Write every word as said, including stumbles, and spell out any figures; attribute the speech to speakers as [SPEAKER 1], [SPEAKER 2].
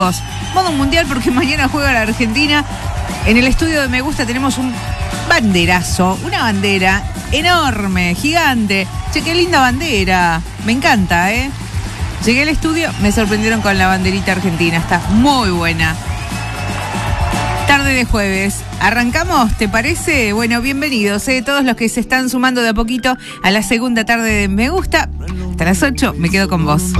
[SPEAKER 1] Modo mundial porque mañana juega la Argentina. En el estudio de Me Gusta tenemos un banderazo, una bandera enorme, gigante. Che, qué linda bandera. Me encanta, ¿eh? Llegué al estudio, me sorprendieron con la banderita argentina. Está muy buena. Tarde de jueves. ¿Arrancamos? ¿Te parece? Bueno, bienvenidos, ¿eh? Todos los que se están sumando de a poquito a la segunda tarde de Me Gusta. Hasta las ocho me quedo con vos.